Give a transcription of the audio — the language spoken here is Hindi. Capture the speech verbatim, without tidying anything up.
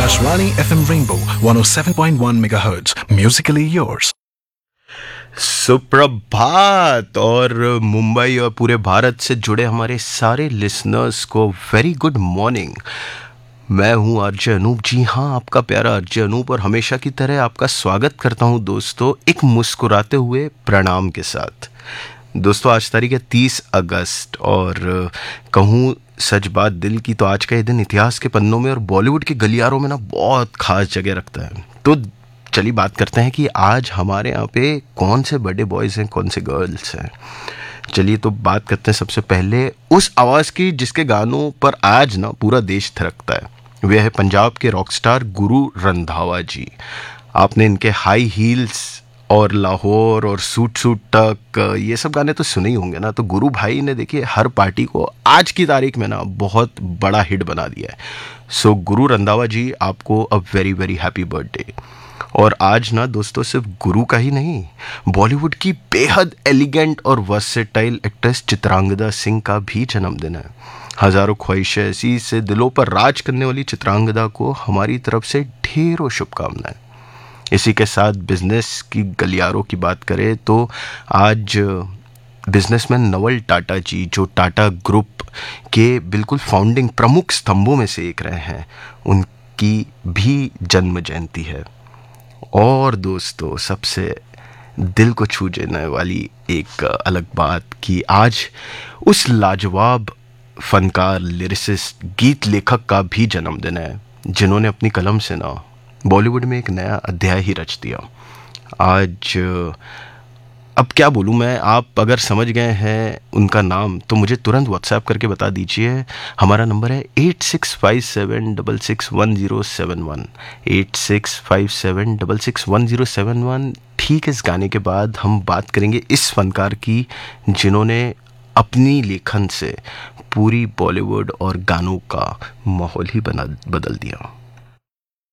Akashvani F M Rainbow one oh seven point one megahertz. Musically yours. सुप्रभात और मुंबई और पूरे भारत से जुड़े हमारे सारे लिसनर्स को वेरी गुड मॉर्निंग। मैं हूं आरजे अनूप। जी हाँ, आपका प्यारा आरजे अनूप, और हमेशा की तरह आपका स्वागत करता हूं दोस्तों एक मुस्कुराते हुए प्रणाम के साथ। दोस्तों आज तारीख है तीस अगस्त और कहूँ सच बात दिल की तो आज का ये दिन इतिहास के पन्नों में और बॉलीवुड के गलियारों में ना बहुत खास जगह रखता है। तो चलिए बात करते हैं कि आज हमारे यहाँ पे कौन से बड़े बॉयज़ हैं, कौन से गर्ल्स हैं। चलिए तो बात करते हैं सबसे पहले उस आवाज़ की जिसके गानों पर आज ना पूरा देश थिरकता है। वे है पंजाब के रॉकस्टार गुरु रंधावा जी। आपने इनके हाई हील्स और लाहौर और सूट सूट तक ये सब गाने तो सुने ही होंगे ना। तो गुरु भाई ने देखिए हर पार्टी को आज की तारीख में ना बहुत बड़ा हिट बना दिया है। सो गुरु रंधावा जी, आपको a very very happy birthday. और आज ना दोस्तों सिर्फ गुरु का ही नहीं, बॉलीवुड की बेहद एलिगेंट और वर्सेटाइल एक्ट्रेस चित्रांगदा सिंह का भी जन्मदिन है। हजारों ख्वाहिशें ऐसी से दिलों पर राज करने वाली चित्रांगदा को हमारी तरफ से ढेरों शुभकामनाएं। इसी के साथ बिजनेस की गलियारों की बात करें तो आज बिजनेसमैन नवल टाटा जी, जो टाटा ग्रुप के बिल्कुल फाउंडिंग प्रमुख स्तंभों में से एक रहे हैं, उनकी भी जन्म जयंती है। और दोस्तों सबसे दिल को छू जाने वाली एक अलग बात कि आज उस लाजवाब फनकार, लिरिसिस्ट, गीत लेखक का भी जन्मदिन है, जिन्होंने अपनी कलम से ना बॉलीवुड में एक नया अध्याय ही रच दिया। आज अब क्या बोलूँ मैं, आप अगर समझ गए हैं उनका नाम तो मुझे तुरंत व्हाट्सएप करके बता दीजिए। हमारा नंबर है eight six five seven double six one zero seven one eight six five seven double six one zero seven one. ठीक है, इस गाने के बाद हम बात करेंगे इस फनकार की जिन्होंने अपनी लेखन से पूरी बॉलीवुड और गानों का माहौल ही बना बदल दिया।